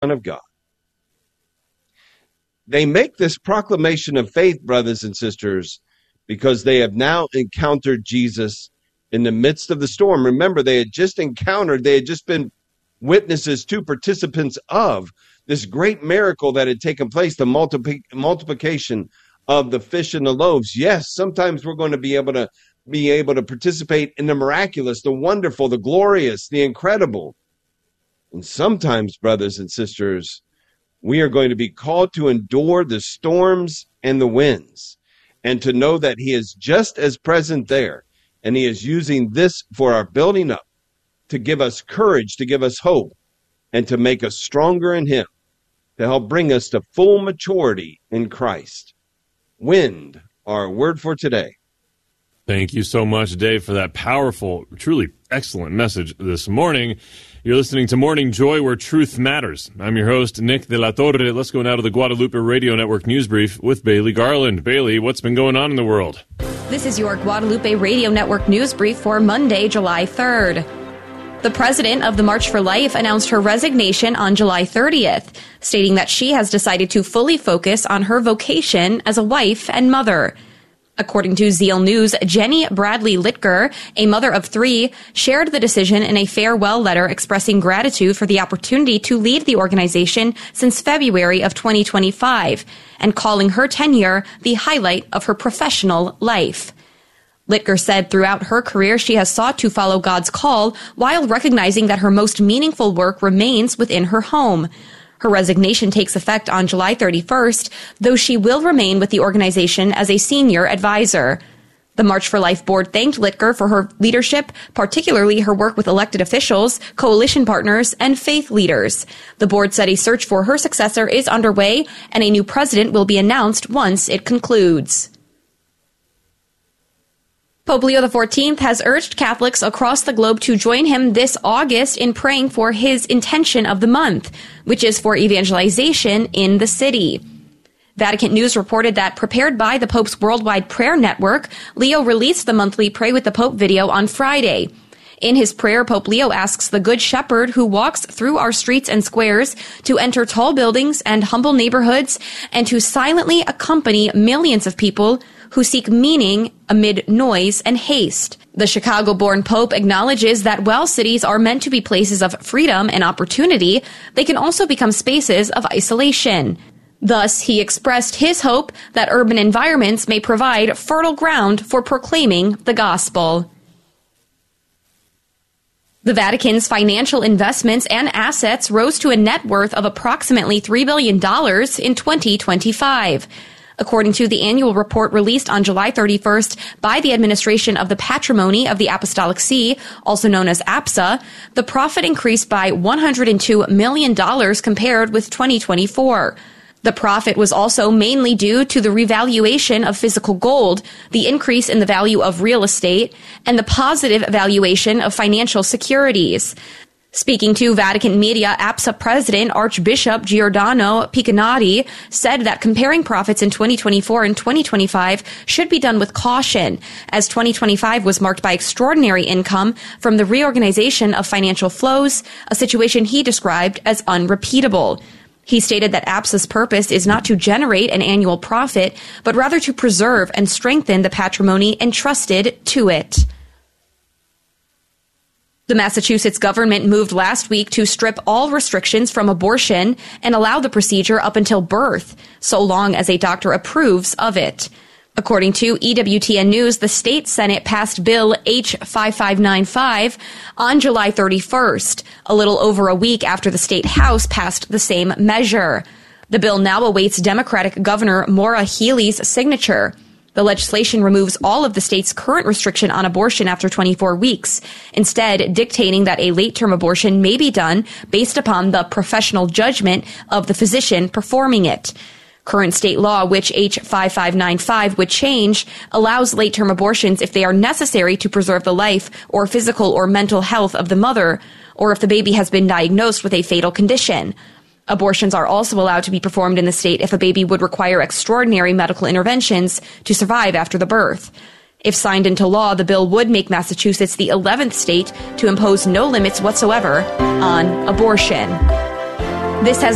Son of God. They make this proclamation of faith, brothers and sisters, because they have now encountered Jesus in the midst of the storm. Remember, they had just been witnesses to, participants of this great miracle that had taken place, the multiplication of the fish and the loaves. Yes, sometimes we're going to be able to participate in the miraculous, the wonderful, the glorious, the incredible. And sometimes, brothers and sisters, we are going to be called to endure the storms and the winds, and to know that he is just as present there, and he is using this for our building up, to give us courage, to give us hope, and to make us stronger in him, to help bring us to full maturity in Christ. Wind, our word for today. Thank you so much, Dave, for that powerful, truly excellent message this morning. You're listening to Morning Joy, where truth matters. I'm your host, Nick De La Torre. Let's go now to the Guadalupe Radio Network News Brief with Bailey Garland. Bailey, what's been going on in the world? This is your Guadalupe Radio Network News Brief for Monday, July 3rd. The president of the March for Life announced her resignation on July 30th, stating that she has decided to fully focus on her vocation as a wife and mother. According to Zeal News, Jenny Bradley Litker, a mother of 3, shared the decision in a farewell letter expressing gratitude for the opportunity to lead the organization since February of 2025 and calling her tenure the highlight of her professional life. Litker said throughout her career she has sought to follow God's call while recognizing that her most meaningful work remains within her home. Her resignation takes effect on July 31st, though she will remain with the organization as a senior advisor. The March for Life board thanked Litker for her leadership, particularly her work with elected officials, coalition partners, and faith leaders. The board said a search for her successor is underway, and a new president will be announced once it concludes. Pope Leo XIV has urged Catholics across the globe to join him this August in praying for his intention of the month, which is for evangelization in the city. Vatican News reported that, prepared by the Pope's Worldwide Prayer Network, Leo released the monthly Pray with the Pope video on Friday. In his prayer, Pope Leo asks the Good Shepherd who walks through our streets and squares to enter tall buildings and humble neighborhoods and to silently accompany millions of people who seek meaning amid noise and haste. The Chicago-born Pope acknowledges that while cities are meant to be places of freedom and opportunity, they can also become spaces of isolation. Thus, he expressed his hope that urban environments may provide fertile ground for proclaiming the gospel. The Vatican's financial investments and assets rose to a net worth of approximately $3 billion in 2025. According to the annual report released on July 31st by the Administration of the Patrimony of the Apostolic See, also known as APSA, the profit increased by $102 million compared with 2024. The profit was also mainly due to the revaluation of physical gold, the increase in the value of real estate, and the positive valuation of financial securities. Speaking to Vatican media, APSA President Archbishop Giordano Piccinatti said that comparing profits in 2024 and 2025 should be done with caution, as 2025 was marked by extraordinary income from the reorganization of financial flows, a situation he described as unrepeatable. He stated that APSA's purpose is not to generate an annual profit, but rather to preserve and strengthen the patrimony entrusted to it. The Massachusetts government moved last week to strip all restrictions from abortion and allow the procedure up until birth, so long as a doctor approves of it. According to EWTN News, the state Senate passed Bill H-5595 on July 31st, a little over a week after the state House passed the same measure. The bill now awaits Democratic Governor Maura Healey's signature. The legislation removes all of the state's current restriction on abortion after 24 weeks, instead dictating that a late-term abortion may be done based upon the professional judgment of the physician performing it. Current state law, which H-5595 would change, allows late-term abortions if they are necessary to preserve the life or physical or mental health of the mother, or if the baby has been diagnosed with a fatal condition. Abortions are also allowed to be performed in the state if a baby would require extraordinary medical interventions to survive after the birth. If signed into law, the bill would make Massachusetts the 11th state to impose no limits whatsoever on abortion. This has